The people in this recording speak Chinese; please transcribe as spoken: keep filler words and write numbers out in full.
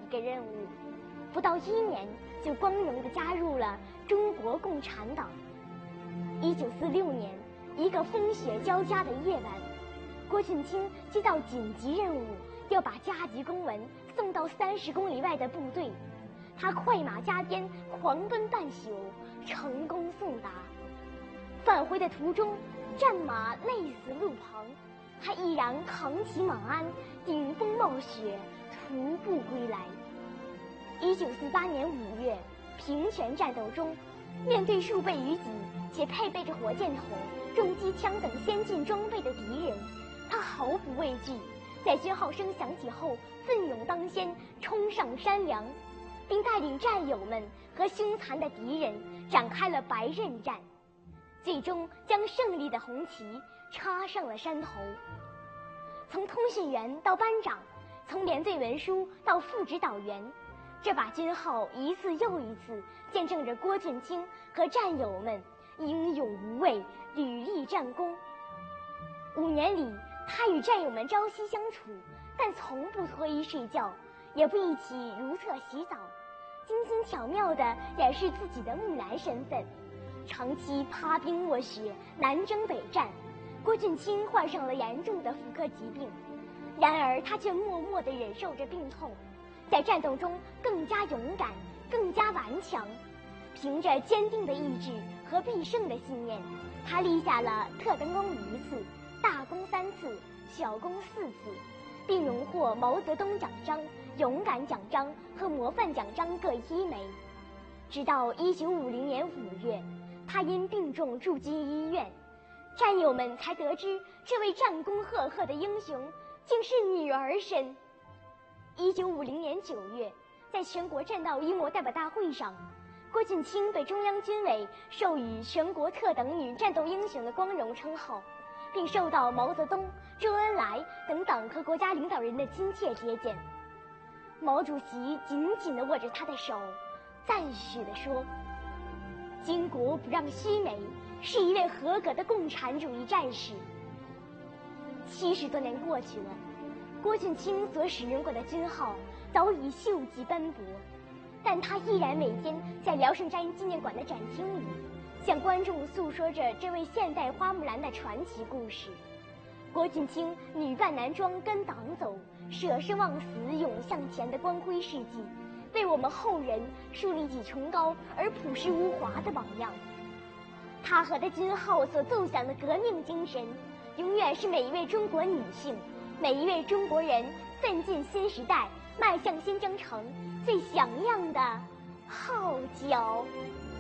个任务，不到一年就光荣地加入了中国共产党。一九四六年，一个风雪交加的夜晚，郭俊清接到紧急任务，要把加急公文送到三十公里外的部队。他快马加鞭，狂奔半宿，成功送达。返回的途中，战马累死路旁，他毅然扛起马鞍，顶风冒雪，徒步归来。一九四八年五月，平泉战斗中，面对数倍于己且配备着火箭筒、重机枪等先进装备的敌人，他毫不畏惧，在军号声响起后奋勇当先，冲上山梁，并带领战友们和凶残的敌人展开了白刃战，最终将胜利的红旗插上了山头。从通讯员到班长，从连队文书到副指导员，这把军号一次又一次见证着郭俊清和战友们英勇无畏、屡立战功。五年里，他与战友们朝夕相处，但从不脱衣睡觉，也不一起如厕洗澡，精心巧妙地掩饰自己的木兰身份。长期趴冰卧雪，南征北战，郭俊清患上了严重的妇科疾病，然而他却默默地忍受着病痛，在战斗中更加勇敢，更加顽强。凭着坚定的意志和必胜的信念，他立下了特等功一次、大功三次、小功四次，并荣获毛泽东奖章、勇敢奖章和模范奖章各一枚。直到一九五零年五月，他因病重住进医院，战友们才得知这位战功赫赫的英雄竟是女儿身。一九五零年九月，在全国战到英模代表大会上，郭俊清被中央军委授予全国特等女战斗英雄的光荣称号，并受到毛泽东、周恩来等党和国家领导人的亲切接见。毛主席紧紧地握着他的手，赞许地说：“巾帼不让须眉，是一位合格的共产主义战士。”七十多年过去了，郭俊清所使用过的军号早已锈迹斑驳，但他依然每天在辽盛山纪念馆的展厅里，向观众诉说着这位现代花木兰的传奇故事。郭俊清女扮男装跟党走，舍生忘死勇向前的光辉事迹，为我们后人树立起崇高而朴实无华的榜样。他和他军号所奏响的革命精神，永远是每一位中国女性、每一位中国人奋进新时代、迈向新征程最响亮的号角。